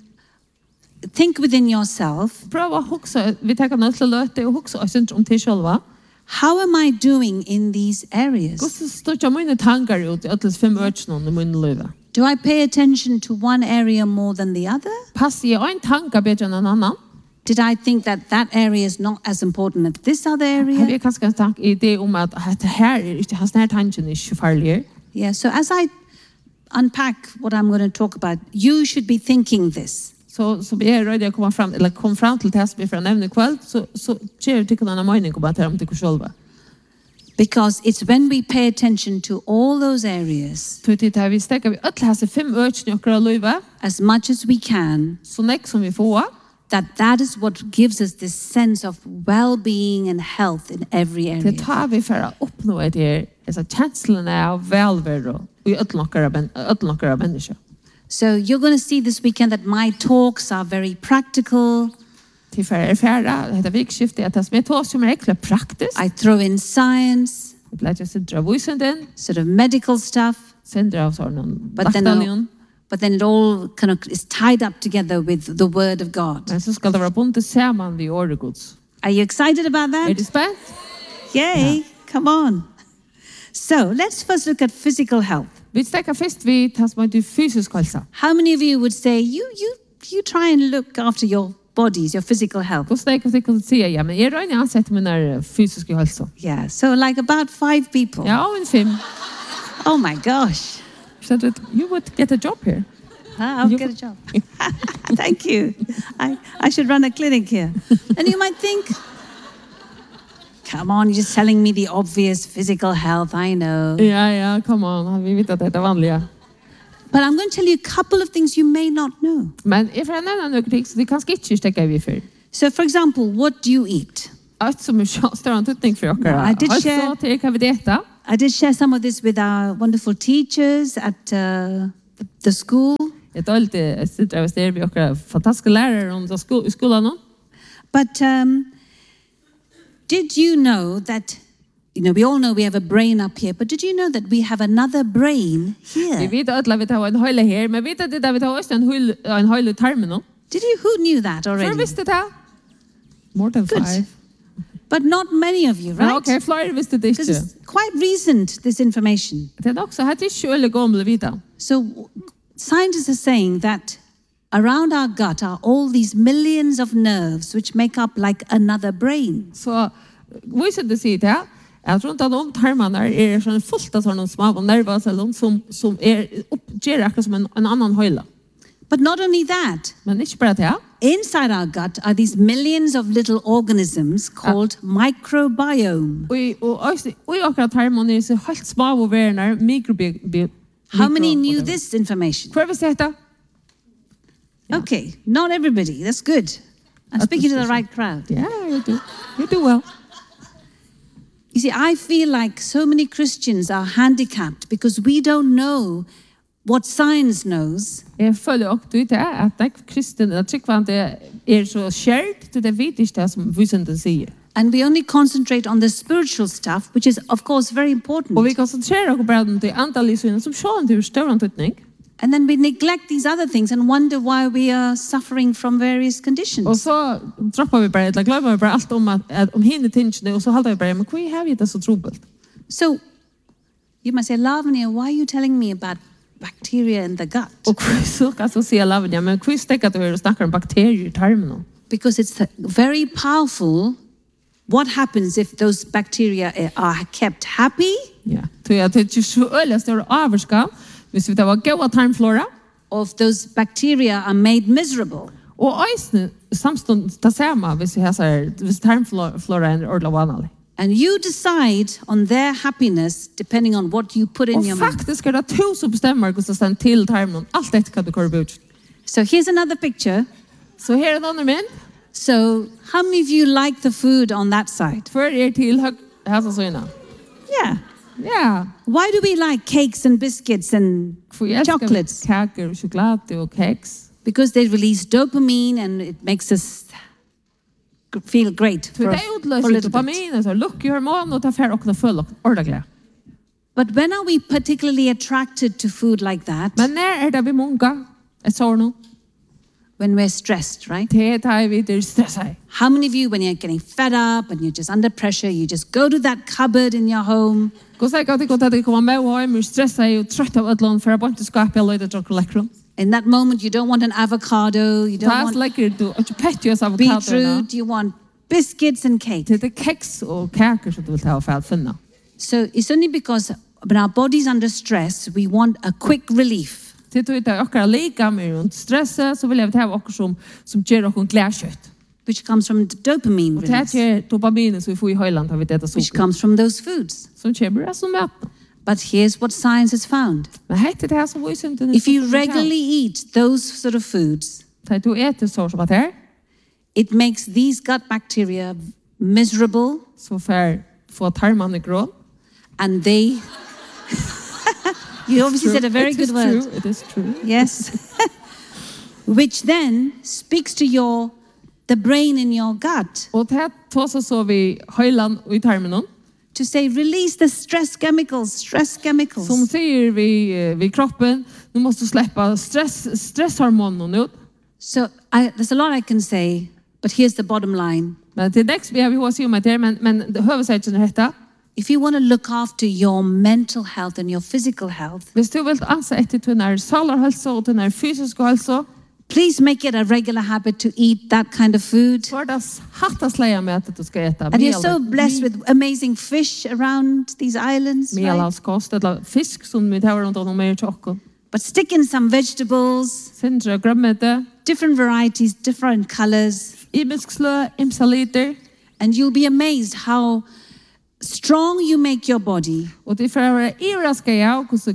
think within yourself, Pröva att huxa, vi tar något löte och huxa oss inte om till själva. how am I doing in these areas? Hur står jag mina tankar ut i alla fem ögonen i min liv? Do I pay attention to one area more than the other? Passar jag en tanke bättre än en annan? Did I think that that area is not as important as this other Har area? jag kanske en tanke idé om att det här är inte, hans här tanken är inte farlig. Yeah, so as I unpack what I'm going to talk about, you should be thinking this. Så så blir jag rädd att komma fram eller kom fram till det som vi får nämna ikväll så så ger det någon mening om att det om det själva. Because it's when we pay attention to all those areas Så det här vi stäcker vi alla dessa fem ögon i våra liv as much as we can, så näck som vi får. that that is what gives us this sense of well-being and health in every Det area. tar vi för att uppnå det här, alltså känslorna av välvärde och i alla några människor. So you're going to see this weekend that my talks are very practical. Till för erfara, det vikskifte att det som är två som är äckla praktiskt. I throw in science, Vi lär oss inte av visenden, sort of medical stuff, sen drar oss av någon but then, baktaljon. but then it all kind of is tied up together with the Word of God. Men så ska det vara bundet samman vid ordet Guds. Are you excited about Är that? det spänt? Yay, come on. So let's first look at physical health. Vi stäcker först vid det som är fysisk hälsa. How many of you would say you you you try and look after your bodies, your physical health? Då stäcker jag kan säga, ja, men jag rör inte ansett mina fysiska hälsa. Yeah, so like about five people. Ja, en fem. Oh my gosh. Så att you would get a job here. Ah, I'll You- get a job. Thank you. I, I should run a clinic here. And you might think, Come on, you're just telling me the obvious physical health, I know. Ja, ja, come on. Vi vet att det är vanliga. But I'm going to tell you a couple of things you may not know. Men if jag nämner några ting så det kanske inte stäcka vi för. So, for example, what do you eat? Allt som är så stor antydning för oss. I did Alltså share- till kan vi äta. I did share some of this with our wonderful teachers at uh, the school. Jag tar lite sitter av städer vi och fantastiska lärare om i skolan. But um, did you know that, you know, we all know we have a brain up here, but did you know that we have another brain Vi here? vet att vi tar en höjle här, men vet att det där vi tar också en höjle en höjle tarmen. Did you, who knew that För already? visste det? More than Good. five. But not many of you, Men right? okej, fler visste det Because inte. it's quite recent, this information. Det är också att det är inte gamla vita. So scientists are saying that around our gut are all these millions of nerves which make up like another brain. Så visste det sig det. Jag tror inte att de tarmarna är sån fullt av sådana små nervceller som som är uppger akkurat som en, en annan höjla. But not only that, Men inte bara det. inside our gut are these millions of little organisms called microbiome. Och i- och också- och i akkurat tarmarna är så helt små och värnar mikrobi. How many knew this information? För visste det? Okay, not everybody. That's good. I'm speaking to the right crowd. Yeah, you do. You do well. You see, I feel like so many Christians are handicapped because we don't know what science knows. Jag följer också det att det kristen att tryckvande är så shared till det vet inte det som visande säger. And we only concentrate on the spiritual stuff, which is, of course, very important. Och vi koncentrerar oss bara på det antalet som sjön till stor antydning. And then we neglect these other things and wonder why we are suffering from various Och conditions. så droppar vi bara eller glömmer vi bara allt om att, att om hinner tingene och så håller vi bara men hur har vi det så trubbelt. So you might say, Lavanya, why are you telling me about bacteria in the gut? Och hur så kan så säga Lavanya men hur stäcker det och snackar om bakterier i tarmen. Because it's very powerful what happens if those bacteria are kept happy Ja. Så jag tycker så öle stor avskam. Hvis vi tar goda tarmflora or if those bacteria are made miserable. och ösne samstund ta samma hvis vi har så här hvis tarmflora är ordla vanlig. And you decide on their happiness depending on what you put in Och your mouth. faktiskt är det tu som bestämmer hur det ständ till tarmen. Allt detta kan du köra ut. So here's another picture. Så här är en annan min. So how many of you like the food on that side? För er till hög hälsa såna. Yeah. Ja. Why do we like cakes and biscuits and För jag chocolates? kakor, choklad och kex. Because they release dopamine and it makes us g- feel great För for, det a- for a utlöser little bit. dopamin så luckhormon och tar för och full ordentligt. But when are we particularly attracted to food like that? Men när är det vi många? Är så nu? When we're stressed, right? Det tar vi det stressar. How many of you, when you're getting fed up and you're just under pressure, you just go to that cupboard in your home Gå säkert att det går att det kommer med och är stressad och trött av ett lån för att bara inte skapa eller det drar läckrum. in that moment you don't want an avocado, you don't Fast want läcker du och petjus avokado. beetroot, you want biscuits and cake. Det är kex och kakor som du vill ta för att finna. So it's only because when our body's under stress, we want a quick relief. Det tror jag också lika med runt stressa så vill jag ta också som som ger oss glädje. Which comes from the dopamine Och det release, är dopamin så vi får i höjland har vi det så. which comes from those foods. Som kommer som mat. But here's what science has found. Men hette det här så var ju inte. If you regularly eat those sort of foods, Ta du äter så som att här it makes these gut bacteria miserable så för få tarmarna grå. and they... You obviously said a very It good is word. true. It is true. Yes. Which then speaks to your the brain in your gut Och det tås så vi höjland i tarmen. to say release the stress chemicals, stress chemicals. Som säger vi vi kroppen, nu måste du släppa stress stresshormonen ut. So I, there's a lot I can say, but here's the bottom line. Men till dags vi har vi hur sig om det men men huvudsaken är detta. If you want to look after your mental health and your physical health, Hvis du vill ansa efter till när salarhälsa och till när fysisk hälsa, please make it a regular habit to eat that kind of food. så är det hatta släja med att du ska äta. And you're so blessed with amazing fish around these islands, right? Medelhavskost eller fisk som vi tar runt om mer chockon. But stick in some vegetables, Sindra grömmete, different varieties, different colors. ibisk slö, imsa liter. And you'll be amazed how strong you make your body Og det får være iraska ja, hvordan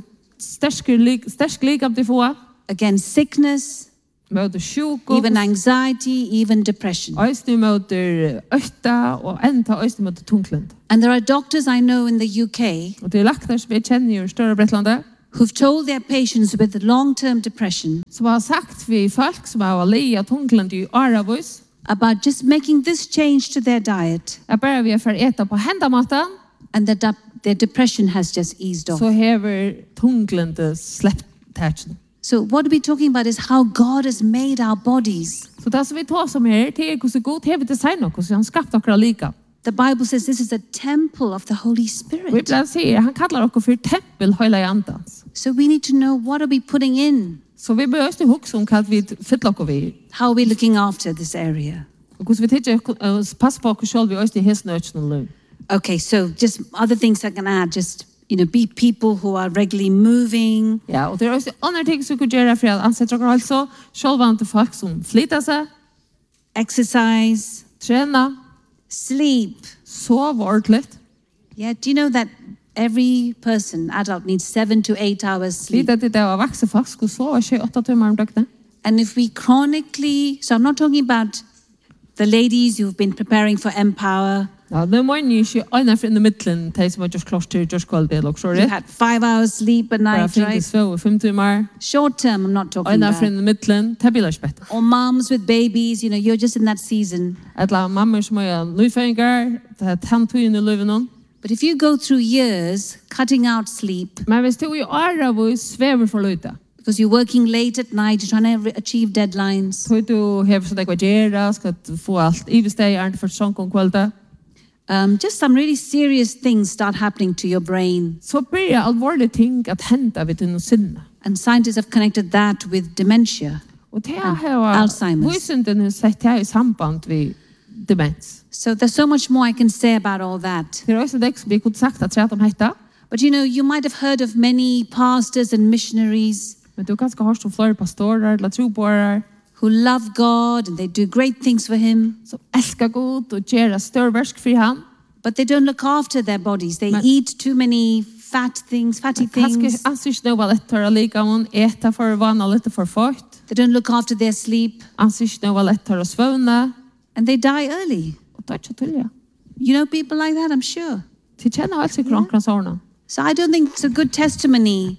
sterk likam de få, against sickness, møter sjuko, even anxiety, even depression. øyne møter øyta, og enda øyne møter tungklund. And there are doctors I know in the U K Og det er lakter som jeg kjenner i større Bretlandet, who've told their patients with long-term depression som har sagt vi folk som har leia tungklund i Arabus, about just making this change to their diet, at bare vi er for eta på hendamaten, and that de- their depression has just eased off. så hever tungklund slept tatchen. So what we're talking about is how God has made our bodies. Så det som vi tar som her, det er hvordan god hever design og hvordan han skapt okra lika. The Bible says this is a temple of the Holy Og vi Spirit. blant sier, han kallar okra for tempel høyla i andans. So we need to know, what are we putting in? Så vi bør også huske om hva vi fyller okra vi. How are we looking after this area? Og hvordan vi tidser pass på okra selv vi også i hesten og økene løy. Okay, so just other things I can add, just, you know, be people who are regularly moving, Ja, og det er også andre ting som vi kan gjøre for at ansette okra altså, selvvante folk som flytter seg, exercise, trena, sleep. sove ordentlig. Yeah, do you know that every person, adult, needs seven to eight hours sleep? Lite til det å vokse folk skulle sove ikke åtte timer om døgnet. And if we chronically, so I'm not talking about the ladies who've been preparing for Empower, Ja, det må jeg ikke øyne for inn i midtelen, de som har gjort klart til just kvalitet, eller så who rett. had five hours sleep a Bare night, finne right? svøve fem timer, Short term, I'm not talking øyne for about. inn i midtelen, det blir ikke bedre. Or moms with babies, you know, you're just in that season. Eller mamma som er nøyføringer, det er tentøyene i løven noen. But if you go through years cutting out sleep Men hvis du i året hvor svever for løyta, because you're working late at night, you're trying to re- achieve deadlines, så du hever sånn ekva gjerra, skal du få alt i hvis det er ikke for sånn om kvelda, um, just some really serious things start happening to your brain. så blir det alvorlige ting at hente ved din sinne. And scientists have connected that with dementia. Og det Ah, har Alzheimer's. vysynden har sett det i samband ved demens. So there's so much more I can say about all that. Det er også det som vi kunne sagt at rett om hetta, But you know, you might have heard of many pastors and missionaries men du kanskje har som flere pastorer eller troborer who love God and they do great things for Him, som elskar god og gjør større versk for han. but they don't look after their bodies. They Men- eat too many fat things, fatty Kanskje things. anser ikke noe lettere like om eta for vann og litt for fort. They don't look after their sleep Anser ikke noe lettere å svøvne. and they die early. Og det er ikke tullig. You know people like that, I'm sure. De kjenner alt sikkert omkring sånne. So I don't think it's a good testimony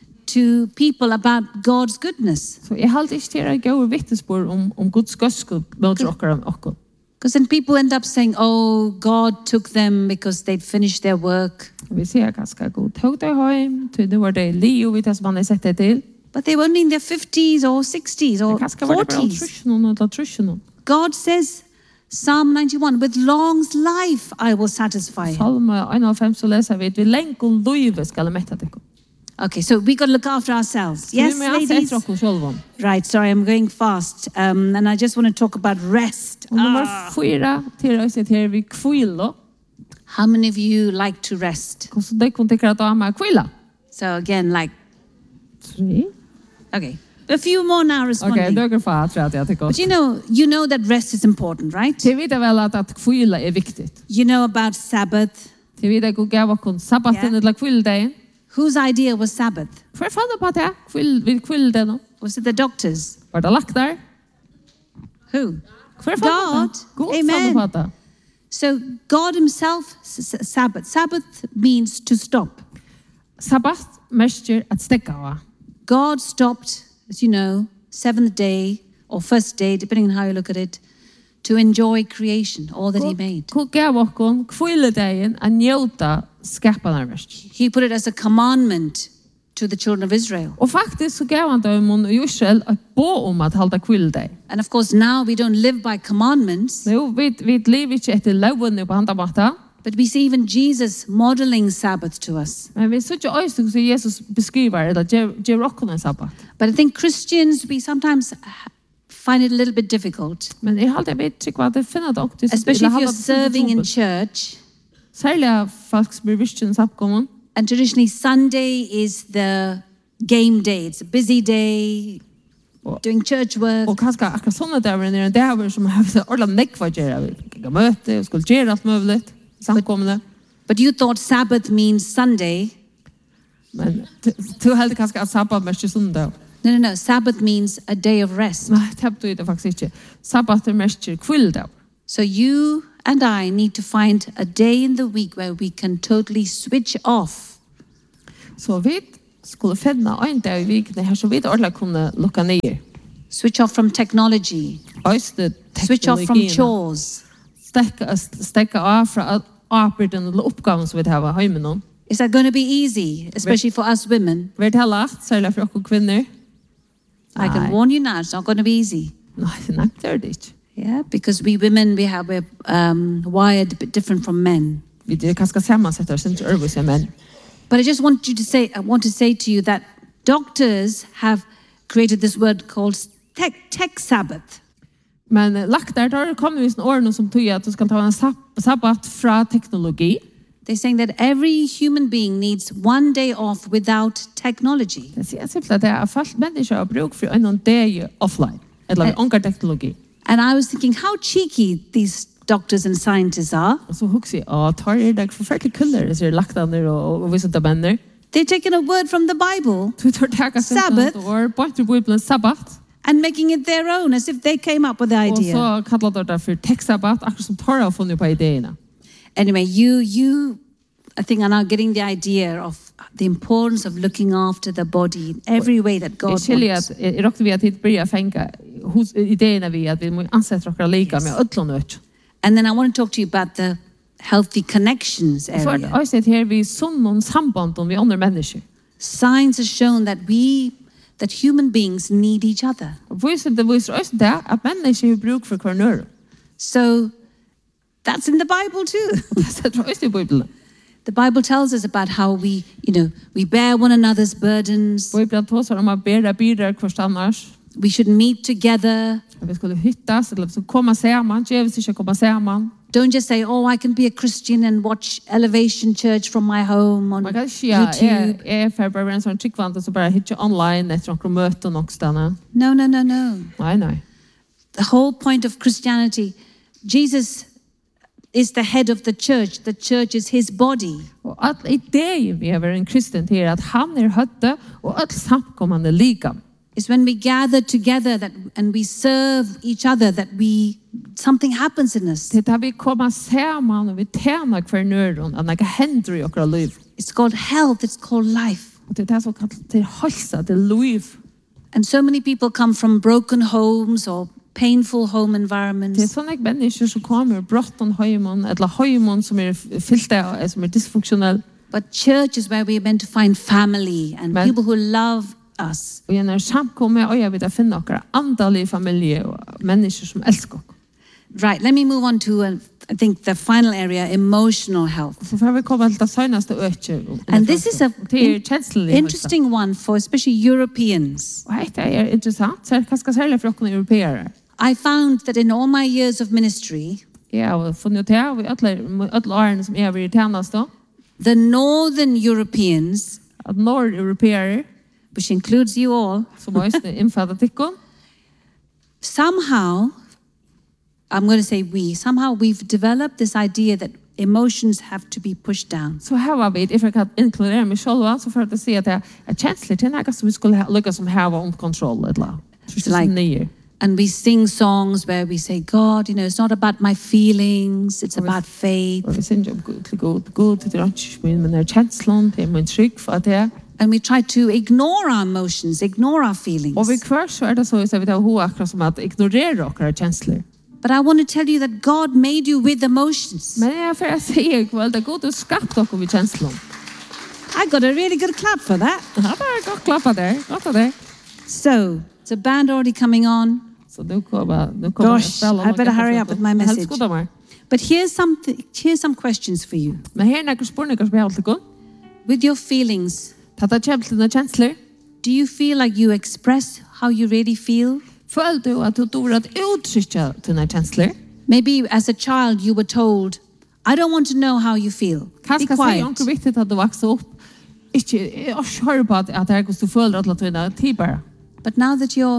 to people about God's goodness. Så jeg halte ikke til å gå vittnesbord om, om Guds gøskel mot dere om dere. Because then people end up saying, oh, God took them because they'd finished their work. Vi sier ganske god. Tog deg hjem, til det var det li og vi det som man har sett det til. But they were only in their fifties or sixties Det or kanskje var det bare forties. trusjonen eller trusjonen. God says, Psalm ninety-one, with long life I will satisfy you. Salme einoghalvfems så leser vi at vi lenge og løyve skal mette dere. Okay, so we got to look after ourselves. Yes, Vi må altså ladies? etter dere selv. Right, sorry, I'm going fast. Um, and I just want to talk about rest. Og nummer Ah. fyra til å se til vi kvile. How many of you like to rest? Hvordan det kunne tenke at da er kvile? So again, like, Tre. okay, a few more now Ok, responding. dere får tror jeg at det er But you know, you know that rest is important, right? Til vi vel at at kvile er viktig. You know about Sabbath. Til vi det gav oss sabbaten Ja. eller kviledagen. Whose idea was Sabbath? Hvor fann du på det? Kvil, vi kviledagen nå? Was it the doctors? Var det lagt der? Who? Hvor fann du God. det? God fann du Amen. på det. So God himself, s- s- Sabbath. Sabbath means to stop. Sabbat mestjer at stekka av. God stopped, as you know, seventh day or first day, depending on how you look at it, to enjoy creation, all that he made. Hvor gav oss kviledagen a njóta skapanarverk. He put it as a commandment to the children of Israel. Og faktisk så gav han dem og Israel et bo om at halda kviledag. And of course, now we don't live by commandments, Nå, vi, vi lever ikke etter lovene på handa matta, but we see even Jesus modeling Sabbath to us. men vi ser ikke også hvordan Jesus beskriver, eller gjør- gjør oss en sabbat. But I think Christians, we sometimes find it a little bit difficult, Men jeg halte, jeg vet ikke hva det finner dere til. especially if you're serving in church. Særlig av folk som blir virkelig samkommen. And traditionally, Sunday is the game day. It's a busy day. doing church work. Og kanskje akkurat sånne dager er en dager som har så ordentlig nekva gjøre. Vi kan møte og skulle gjøre alt mulig. Samkommende. But you thought Sabbath means Sunday. Men du heldig kanskje at sabbat mest søndag. No, no, no. Sabbath means a day of rest. Nei, det betyr det faktisk ikke. Sabbat er mest kvildag. So you and I need to find a day in the week where we can totally switch off. Så vi skulle finne en dag i vikene her så vi ordentlig kunne lukke ned. Switch off from technology. Øyste Switch off from chores. Stekka, stekka av fra arbeidet og oppgaven som vi har hjemme nå. Is that going to be easy, especially for us women? Vi har lagt, særlig for dere kvinner. I can warn you now, it's not going to be easy. Nei, nei, det er det ikke. Yeah, because we women, we have, we're um, wired a bit different from men. Vi er kanskje sammensetter oss ikke øvrige som menn. But I just want you to say, I want to say to you that doctors have created this word called tech, tech Sabbath. Men lagt der, der kommer vi sånne ordene som tog at du skal ta en sab- sabbat fra teknologi. They're saying that every human being needs one day off without technology. Det sier simpelthen at det er fast mennesker har bruk for en dag offline, eller Eh. ved ångar teknologi. And I was thinking how cheeky these doctors and scientists are. Og så husker jeg, å, tar er det forferdelig kuller, det sier lagt an der og, og visst av menner. They're taking a word from the Bible Du tar teka Sabbath. sent år, bort til Bibelen sabbat, and making it their own as if they came up with the og idea. så kallar de det for tek-sabbat, akkurat som tar har funnet på ideene. Anyway, you, you, I think are now getting the idea of the importance of looking after the body in every way that God Jeg skiljer wants. at, jeg råkte vi at det blir fenga hos ideene vi at vi må ansette dere lika med ødlån og ødt. And then I want to talk to you about the healthy connections Så er det area. også et her vi sånn samband med andre mennesker. Science has shown that we, that human beings need each other. Og viser det viser også det at mennesker har bruk for hver nøre. So that's in the Bible too. Det setter også i Bibelen. The Bible tells us about how we, you know, we bear one another's burdens. Bibelen tåser om å bære bidrag hverst annars. We should meet together. At vi skulle hyttas, eller vi skulle komme sammen, djevis ikke komme sammen. Don't just say, oh, I can be a Christian and watch Elevation Church from my home on Man kan ikke, ja, jeg, YouTube. jeg er for bare en sånn tryggvant, og så bare hitje online etter noen møte og noe stedene. No, no, no, no. Nei, nei. The whole point of Christianity, Jesus is the head of the church. The church is his body. Og at ideen vi har en kristen til er at han er høtte, og at samkommende lika. It's when we gather together that and we serve each other that we something happens in us. Det er vi kommer sammen, og vi tjener hver nøren, at noe hender i okra liv. It's called health, it's called life. Og det er det som kallet til halsa, til liv. And so many people come from broken homes or painful home Det er environments. sånne mennesker som kommer bråtton høymon, eller høymon som er fyllt av, som er dysfunktionell. But church is where we are meant to find family and Men- people who love us. Og gjennom samkommet, og jeg vil finne okra andalige familie og mennesker som elsker oss. Right, let me move on to, uh, I think, the final area, emotional health. Så får vi komme til det søgneste øke. And this is a Det er kjenselig. interesting one for especially Europeans. Og dette er interessant. Så hva skal særlig for dere europeere? I found that in all my years of ministry, Jeg har funnet ut her, og i alle årene som jeg har vært i tjeneste, the northern Europeans, at nord-europeere, which includes you all, som også er innfattet tikkene, somehow, I'm going to say we, somehow we've developed this idea that emotions have to be pushed down. så her var vi, if jeg kan inkludere meg selv, så får jeg si at jeg er kjenslig til noe som vi skulle lykkes som her var under kontroll, eller like- nye. And we sing songs where we say, God, you know, it's not about my feelings, it's about faith. Og vi synes om Gud til Gud, Gud til ikke min, men er kjenslen, til min trygg for at det. And we try to ignore our emotions, ignore our feelings. Og vi kvar så er det så, så vi tar ho akkurat som at ignorere okra kjensler. But I want to tell you that God made you with emotions. Men jeg får si i kveld, det er god å skapte okra vi kjenslen. I got a really good clap for that. Ja, det er godt klappa der, godt av det. So, it's a band already coming on. Så du kommer, du kommer Gosh, I better hurry up with my message. Helst god av meg. But here's some, here's some questions for you. Men her er noen spørninger som jeg har til god. With your feelings, Tatt av kjempe til noen kjensler. do you feel like you express how you really feel? Føler du at du tror at uttrykke til noen kjensler? Maybe as a child you were told, I don't want to know how you feel. Be Kanskje sier quiet. onker viktig at du vokser opp. Ikke, jeg har ikke hørt på at at det er hvordan du føler at du er tiber. But now that you're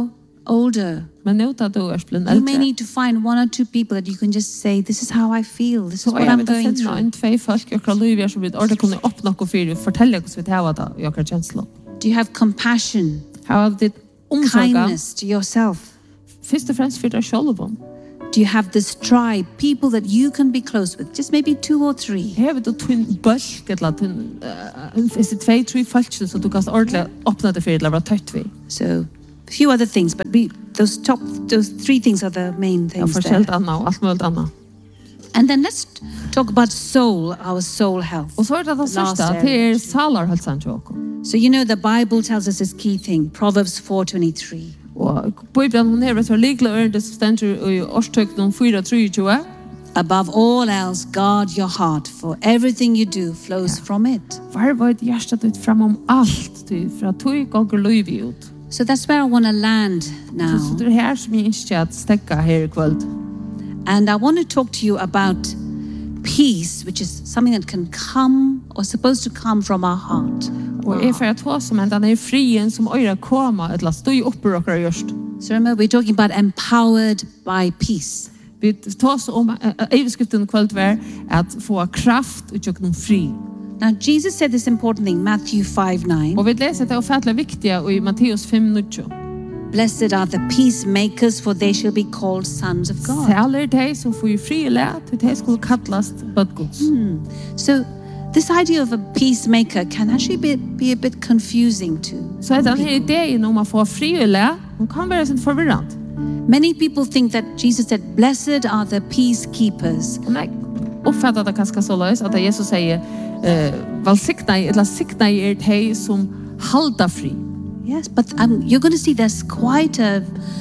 older, Men nu tar du är blind you may äldre. need to find one or two people that you can just say, this is how I feel, this is Så what jag I'm vet going att finna through. en två folk i okra liv som vill orda kunna öppna och för fortälja oss vi har det i okra känslor. Do you have compassion, Har ditt omsorga kindness to yourself? först och främst för dig själv. Do you have this tribe, people that you can be close with? Just maybe two or three. Har du tvin bulk eller tvin är det två tre folk som du kan ordentligt öppna det för eller vara tätt vi. So a few other things, but we, those top, those three things are the main Ja, things there. förskällt annat och allt möjligt annat. And then let's talk about soul, our soul health. Och så är det det Last första, area. det är salarhälsan till oss. So you know the Bible tells us this key thing, Proverbs four twenty-three. Og Bibelen hon har så likla ord det stendur i årstøkning fyra tjugotre. Above all else, guard your heart, for everything you do flows from it. Var var ett hjärta ditt framom allt du för att du går liv ut. So that's where I want to land Så now. det är här som jag inte att stäcka här i kväll. And I want to talk to you about peace, which is something that can come or supposed to come from our heart. Och är för att ha som en den är frien som öra komma ett last stå upp och just. So remember, we're talking about empowered by peace. Vi tar oss om överskriften kväll var att få kraft och genom fri. Now, Jesus said this important thing, Matthew five nine. Och vi läser det ofantligt viktiga i Matteus fem nio. Blessed are the peacemakers, for they shall be called sons of God. Säller de som får fri lät, det skulle kallas bödgods. So this idea of a peacemaker can actually be, be a bit confusing too. Så att den här idén om att få fri lät, hon kan vara sin förvirrande. Many people think that Jesus said, blessed are the peacekeepers. Och nej, uppfattar det kanske så lös att Jesus säger eh, välsigna eller signa er de som halda fri. Yes, but um, you're going to see there's quite a,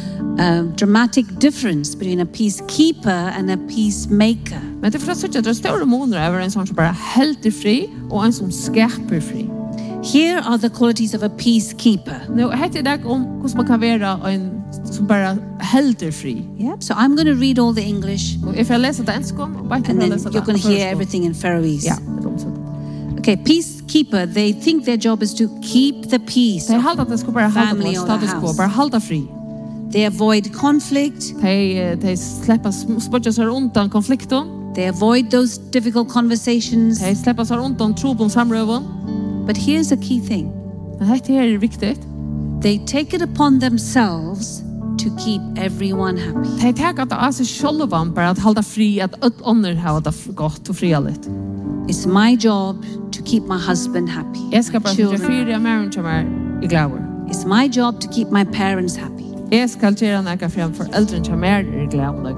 a dramatic difference between a peacekeeper and a peacemaker. Men det är för att säga att det är stora månader över en som bara helt fri och en som skapar fri. Here are the qualities of a peacekeeper. Nu heter det om hur man kan vara en som bara helt fri. Yep. So I'm going to read all the English, Och if jag läser det enskom och bara and jag then läser you're going to hear everything in Faroese. Ja, det är omsatt. Okay, peacekeeper, they think their job is to keep the peace. De halda att det ska bara halda Family på or the status quo, house. bara halda fri. They avoid conflict. De, de släpper spotja sig undan konflikten. They avoid those difficult conversations. De släpper sig undan trobon samröven. But here's a key thing. Men det här är viktigt. They take it upon themselves to keep everyone happy. De tar det av sig själva bara att hålla fri, att ett andra har det gott och frialigt. It's my job to keep my husband happy. Jag ska bara Children. försöka fyra män som är i glädje. It's my job to keep my parents happy. Jag ska göra några framför äldre som är i glädje.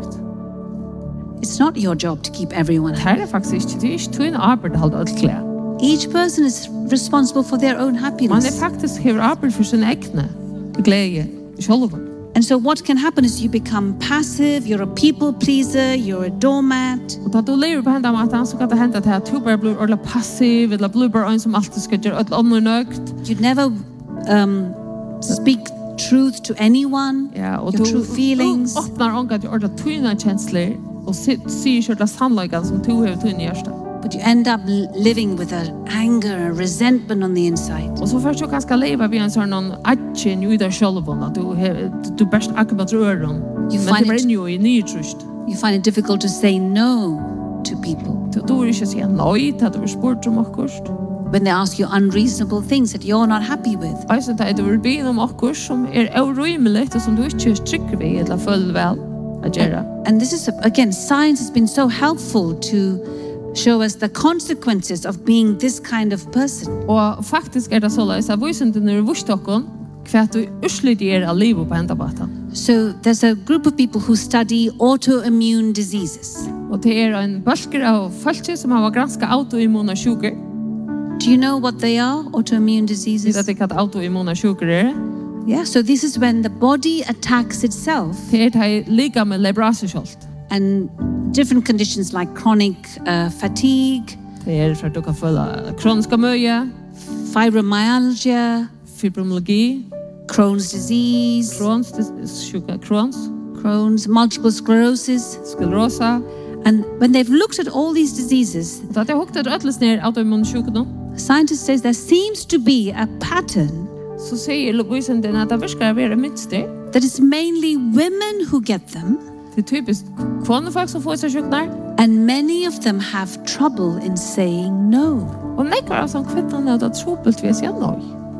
It's not your job to keep everyone Det happy. här är faktiskt inte, det är inte två arbete att hålla allt glädje. Each person is responsible for their own Man är happiness. faktiskt har arbete för sin egna glädje själva. And so what can happen is you become passive, you're a people pleaser, you're a doormat. Och då du lever på hända maten så kan det hända att du bara blir ordentligt passiv eller blir bara en som alltid ska göra ett annat nögt. You never um, speak truth to anyone, Ja, och your du true feelings. öppnar ångat till ordentligt tyna känslor och säger själva sannolikan som du har tyna hjärsta. But you end up l- living with a anger, a resentment on the inside. Och så först du kanske leva vid en sån någon atchen i där själva att du har du bäst akkurat rören. Men det find var it- ju i nytrust. You find it difficult to say no to people Du är inte säga nej till att du sport om akkurst. when they ask you unreasonable things that you're not happy with. Alltså det är du be om akkurst som är orimligt och som du inte trycker vid eller följ väl att göra. And this is, a, again, science has been so helpful to show us the consequences of being this kind of person. Och faktiskt är det så att jag visste inte när du visste okon kvart du urslider av livet på ända batan. So there's a group of people who study autoimmune diseases. Och det är en bölker av folk som har granska autoimmuna sjukor. Do you know what they are, autoimmune Det diseases? är det att autoimmuna sjukor är. Yeah, so this is when the body attacks itself Det är det lika med lebrasesjolt. and different conditions like chronic uh, fatigue, Det är för att du kan följa kroniska möja, fibromyalgia, fibromyalgi, Crohn's disease, Crohns, sjuka Crohns, Crohn's, multiple sclerosis. sklerosa. And when they've looked at all these diseases, Så att jag hukte att ötlas ner autoimmuna sjukdom. scientists say there seems to be a pattern Så säger Louisen den att det verkar vara mitt steg. that it's mainly women who get them, Det är typiskt kvinnofolk som får sig sjuknar. and many of them have trouble in saying no. Och nekar av som kvinnan är det trubbelt vi säger nej.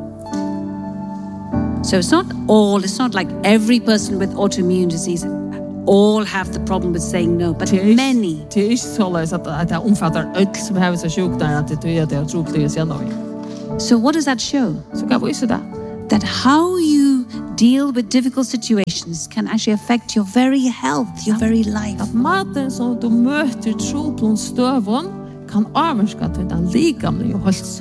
So it's not all, it's not like every person with autoimmune disease all have the problem with saying no, but many. Det är inte så att att det omfattar öll som har sig sjuknar att det är det trubbelt vi säger nej. So what does that show? Så kan vi se det. That how you deal with difficult situations can actually affect your very health, your very life. Att maten som du möter trubbeln stövon kan avvarska till den likamliga hälsa.